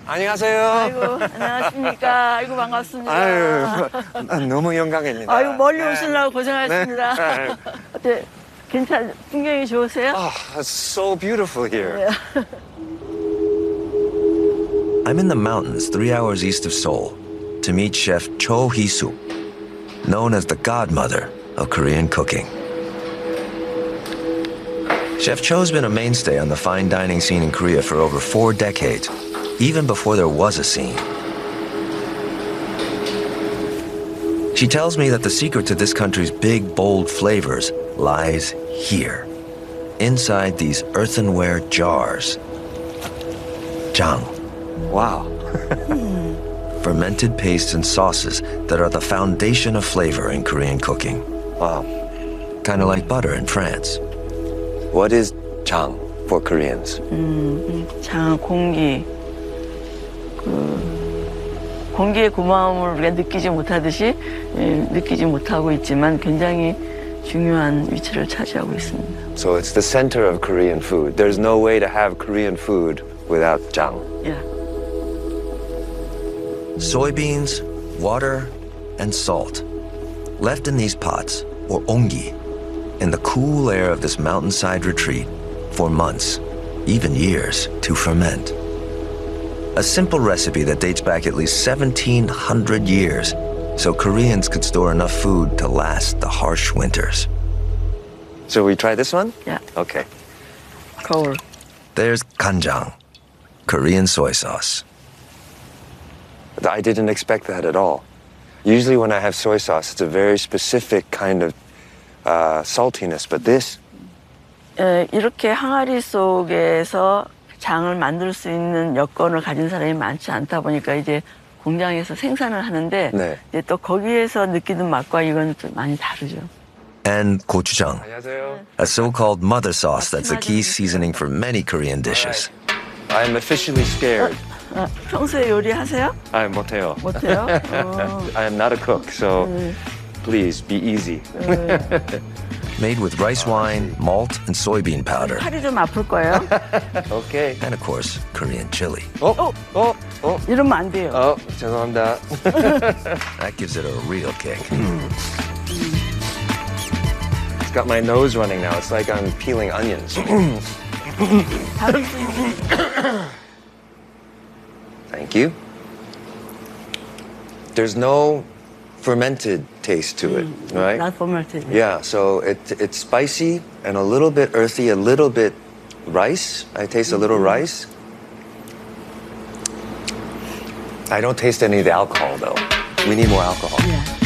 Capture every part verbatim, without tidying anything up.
안녕하세요. 아이고, 안녕하십니까. 아이고, 반갑습니다. 아유, 너무 영광입니다. 아이고, 멀리 네. 오시려고 고생하셨습니다. 네. 네. 어때, 괜찮, 풍경이 좋으세요? Oh, it's so beautiful here. I'm in the mountains three hours east of Seoul to meet chef Cho Hee-soo, known as the godmother of Korean cooking. Chef Cho's been a mainstay on the fine dining scene in Korea for over four decades, even before there was a scene. She tells me that the secret to this country's big, bold flavors lies here, inside these earthenware jars. Jang. Wow. Fermented pastes and sauces that are the foundation of flavor in Korean cooking. Wow. Kind of like butter in France. What is jang for Koreans? 음, 장, 공기. 그, 공기의 고마움을 우리가 느끼지 못하듯이 예, 느끼지 못하고 있지만 굉장히 중요한 위치를 차지하고 있습니다. So it's the center of Korean food. There's no way to have Korean food without jang. 예. Soybeans, water, and salt, left in these pots, or ongi, in the cool air of this mountainside retreat for months, even years, to ferment. A simple recipe that dates back at least seventeen hundred years, so Koreans could store enough food to last the harsh winters. So we try this one? Yeah. Okay. 거울. There's kanjang, Korean soy sauce. I didn't expect that at all. Usually when I have soy sauce, it's a very specific kind of uh, saltiness, but this... 예, 이렇게 항아리 속에서 장을 만들 수 있는 여건을 가진 사람이 많지 않다 보니까 이제 공장에서 생산을 하는데 네. 이제 또 거기에서 느끼는 맛과 이거는 좀 많이 다르죠. And gochujang, 안녕하세요. a so-called mother sauce that's a key seasoning for many Korean dishes. I'm officially scared. 어, 평소에 요리하세요? 아, 못해요. 못해요? 어, I am not a cook, so please be easy. Made with rice wine, malt, and soybean powder. 팔이 좀 아플 거예요. Okay. And of course, Korean chili. 어? 어? 어? 이러면 안 돼요. 어, 죄송합니다. That gives it a real kick. It's got my nose running now. It's like I'm peeling onions. 다른 분이 Thank you. There's no fermented taste to it, right? not fermented. Yeah, so it, it's spicy and a little bit earthy, a little bit rice. I taste a little rice. I don't taste any of the alcohol, though. We need more alcohol.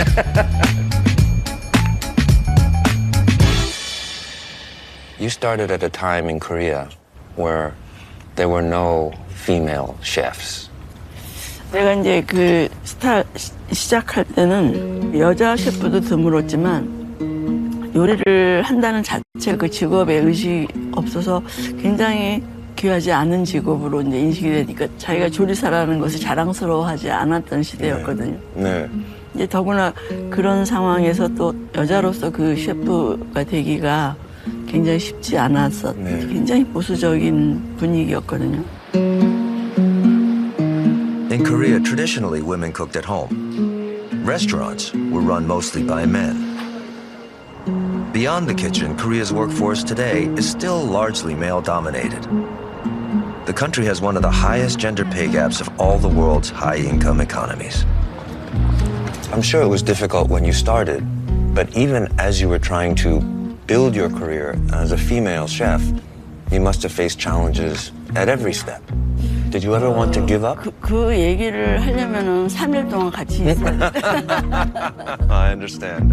You started at a time in Korea where there were no female chefs. 내가 이제 그 스타 시- 시작할 때는 여자 셰프도 드물었지만 요리를 한다는 자체 그 직업에 의식이 없어서 굉장히 귀하지 않은 직업으로 이제 인식이 되니까 자기가 조리사라는 것을 자랑스러워하지 않았던 시대였거든요. 네. 이제 더구나 그런 상황에서 또 여자로서 그 셰프가 되기가 굉장히 쉽지 않았었. 네. 굉장히 보수적인 분위기였거든요. In Korea, traditionally, women cooked at home. Restaurants were run mostly by men. Beyond the kitchen, Korea's workforce today is still largely male-dominated. The country has one of the highest gender pay gaps of all the world's high-income economies. I'm sure it was difficult when you started, but even as you were trying to build your career as a female chef, you must have faced challenges at every step. Did you ever want to give up? 그, 그 얘기를 하려면은 삼 일 동안 같이 있어요. I understand.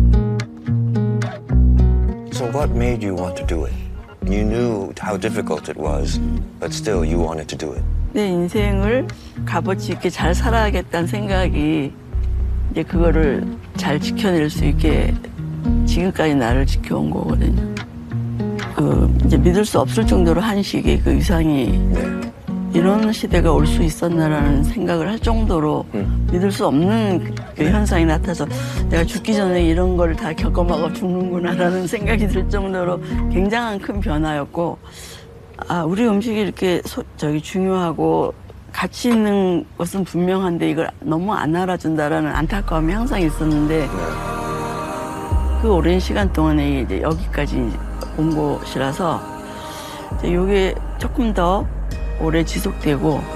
So what made you want to do it? You knew how difficult it was, but still you wanted to do it. 내 인생을 값어치 있게 잘 살아야겠다는 생각이 이제 그거를 잘 지켜낼 수 있게 지금까지 나를 지켜온 거거든요. 그 이제 믿을 수 없을 정도로 한식의 그 위상이 이런 시대가 올 수 있었나라는 생각을 할 정도로 음. 믿을 수 없는 그 현상이 나타나서 내가 죽기 전에 이런 걸 다 겪어먹어 죽는구나라는 생각이 들 정도로 굉장한 큰 변화였고, 아 우리 음식이 이렇게 소, 저기 중요하고 가치 있는 것은 분명한데 이걸 너무 안 알아준다라는 안타까움이 항상 있었는데 그 오랜 시간 동안에 이제 여기까지 온 곳이라서 이제 이게 조금 더 오래 지속되고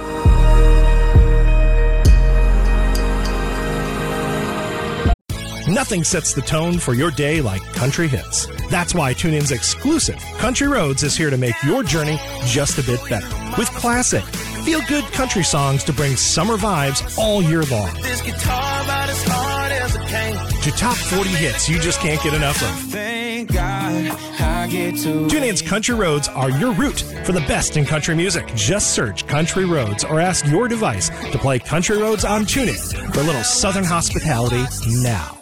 Nothing sets the tone for your day like country hits. That's why TuneIn's exclusive Country Roads is here to make your journey just a bit better. With classic, feel-good country songs to bring summer vibes all year long. This guitar about as hard as a cane. To top forty hits you just can't get enough of. Thank God I get to TuneIn's Country Roads are your route for the best in country music. Just search Country Roads or ask your device to play Country Roads on TuneIn for a little Southern hospitality now.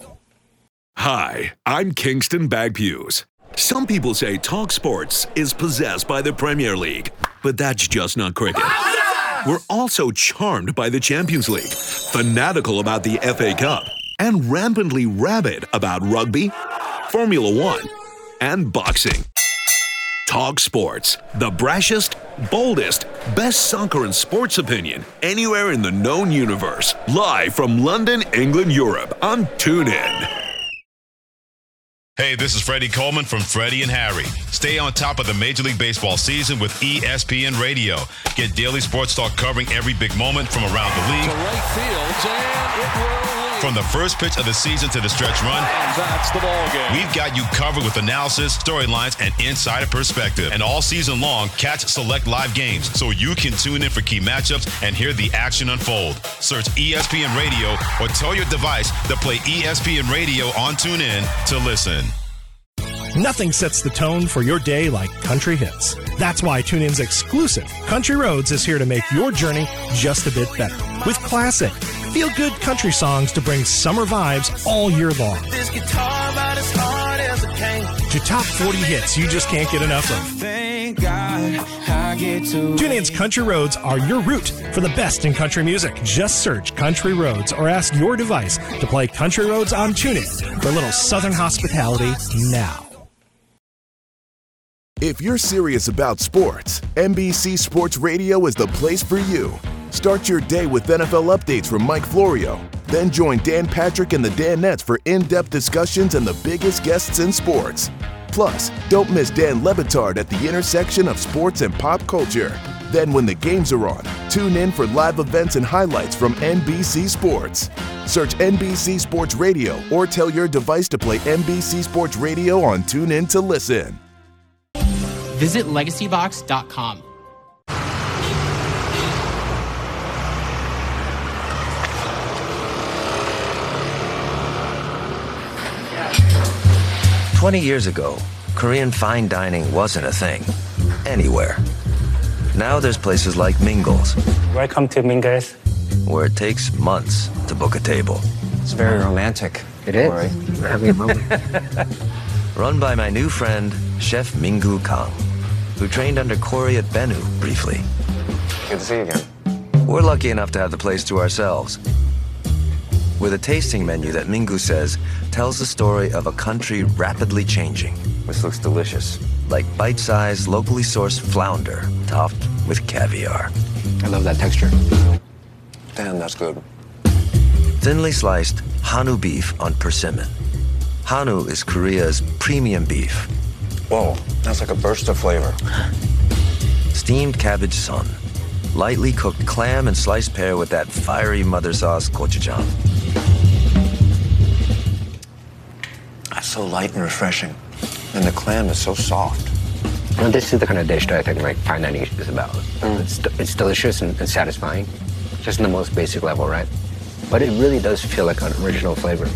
Hi, I'm Kingston Bagpues. Some people say Talk Sports is possessed by the Premier League, but that's just not cricket. We're also charmed by the Champions League, fanatical about the F A Cup, and rampantly rabid about rugby, Formula One, and boxing. Talk Sports, the brashest, boldest, best soccer and sports opinion anywhere in the known universe. Live from London, England, Europe on TuneIn. Hey, this is Freddie Coleman from Freddie and Harry. Stay on top of the Major League Baseball season with E S P N Radio. Get daily sports talk covering every big moment from around the league. To right field, and it will lead. From the first pitch of the season to the stretch run, And that's the ball game. we've got you covered with analysis, storylines, and insider perspective. And all season long, catch select live games so you can tune in for key matchups and hear the action unfold. Search E S P N Radio or tell your device to play E S P N Radio on TuneIn to listen. Nothing sets the tone for your day like country hits. That's why TuneIn's exclusive Country Roads is here to make your journey just a bit better. With classic, feel-good country songs to bring summer vibes all year long. this guitar about as hard as a cane. To top forty hits you just can't get enough of. Thank God I get to TuneIn's Country Roads are your route for the best in country music. Just search Country Roads or ask your device to play Country Roads on TuneIn for a little Southern hospitality now. If you're serious about sports, N B C Sports Radio is the place for you. Start your day with N F L updates from Mike Florio. Then join Dan Patrick and the Danettes for in-depth discussions and the biggest guests in sports. Plus, don't miss Dan Le Batard at the intersection of sports and pop culture. Then when the games are on, tune in for live events and highlights from N B C Sports. Search N B C Sports Radio or tell your device to play N B C Sports Radio on TuneIn to listen. Visit legacy box dot com. Twenty years ago, Korean fine dining wasn't a thing. Anywhere. Now there's places like Mingles, Welcome to Mingles. where it takes months to book a table. It's very romantic. It is. Corey. We're having a moment. Run by my new friend, Chef Minggu Kang, who trained under Corey at Bennu briefly. Good to see you again. We're lucky enough to have the place to ourselves. With a tasting menu that Minggu says tells the story of a country rapidly changing. This looks delicious. Like bite-sized, locally sourced flounder topped with caviar. I love that texture. Damn, that's good. Thinly sliced Hanu beef on persimmon. Hanu is Korea's premium beef. Whoa, that's like a burst of flavor. Steamed cabbage sun. Lightly cooked clam and sliced pear with that fiery mother sauce gochujang. That's so light and refreshing. And the clam is so soft. Well, this is the kind of dish that I think like fine dining is about. Mm. It's, it's delicious and, and satisfying, just in the most basic level, right? But it really does feel like an original flavor.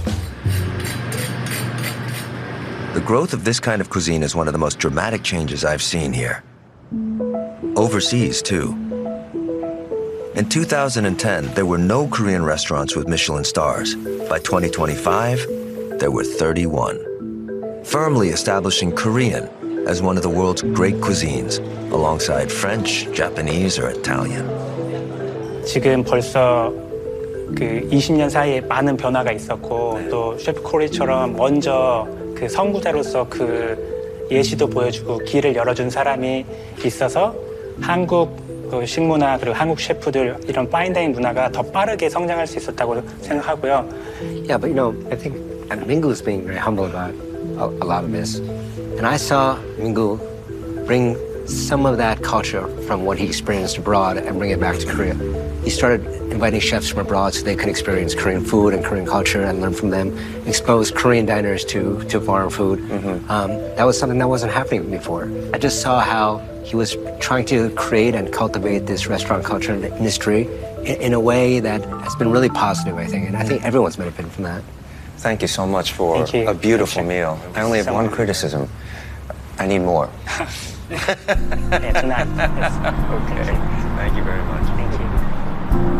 The growth of this kind of cuisine is one of the most dramatic changes I've seen here. Overseas, too. In two thousand ten, there were no Korean restaurants with Michelin stars. By twenty twenty-five, there were thirty-one. Firmly establishing Korean as one of the world's great cuisines, alongside French, Japanese, or Italian. 지금 벌써 그 이십 년 사이에 많은 변화가 있었고 또 셰프 코리처럼 먼저 그 선구자로서 그 예시도 보여주고 길을 열어준 사람이 있어서 한국 그 식문화 그리고 한국 셰프들 이런 파인다이닝 문화가 더 빠르게 성장할 수 있었다고 생각하고요. Yeah, but you know, I think Mingu is being very humble about a, a lot of this. And I saw Mingu bring some of that culture from what he experienced abroad and bring it back to Korea. He started inviting chefs from abroad so they could experience Korean food and Korean culture and learn from them, expose Korean diners to, to foreign food. Mm-hmm. um, that was something that wasn't happening before. I just saw how he was trying to create and cultivate this restaurant culture and industry in, in a way that has been really positive, I think. And I think everyone's benefited from that. Thank you so much for Thank you. a beautiful Thank you. meal. I only have So one much. criticism. I need more. Yeah, tonight. Yes. Okay. Thank you very much.